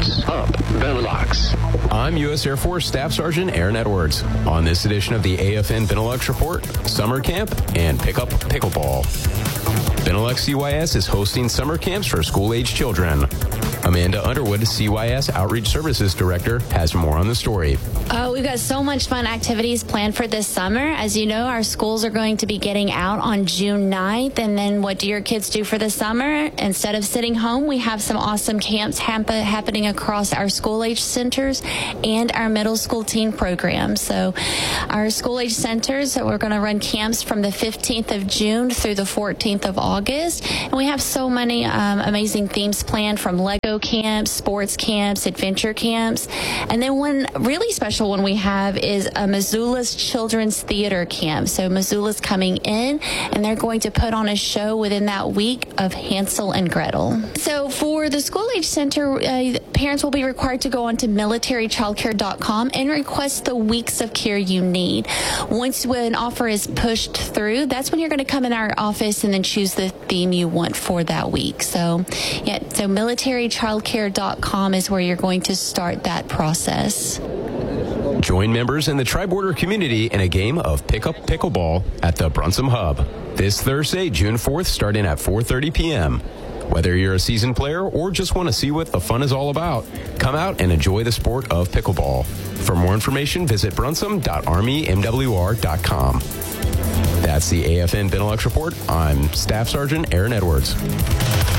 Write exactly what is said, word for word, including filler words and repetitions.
Camps Hub Benelux. I'm U S Air Force Staff Sergeant Aaron Edwards. On this edition of the A F N Benelux Report, summer camp and pick up pickleball. Benelux C Y S is hosting summer camps for school-age children. Amanda Underwood, C Y S Outreach Services Director, has more on the story. Oh, we've got so much fun activities planned for this summer. As you know, our schools are going to be getting out on June ninth. And then what do your kids do for the summer? Instead of sitting home, we have some awesome camps hap- happening across our school-age centers and our middle school teen programs. So our school-age centers, we're going to run camps from the fifteenth of June through the fourteenth of August. And we have so many um, amazing themes planned, from Lego camps, sports camps, adventure camps. And then one really special one we have is a Missoula's Children's Theater Camp. So Missoula's coming in, and they're going to put on a show within that week of Hansel and Gretel. So for the School Age Center, uh, parents will be required to go onto military childcare dot com and request the weeks of care you need. Once an offer is pushed through, that's when you're going to come in our office and then choose the theme you want for that week. So, yeah, so military childcare dot com is where you're going to start that process. Join members in the Tri-Border community in a game of Pick-Up Pickleball at the Brunson Hub this Thursday, June fourth, starting at four thirty p.m. Whether you're a seasoned player or just want to see what the fun is all about, come out and enjoy the sport of pickleball. For more information, visit brunsum dot army m w r dot com. That's the A F N Benelux Report. I'm Staff Sergeant Aaron Edwards.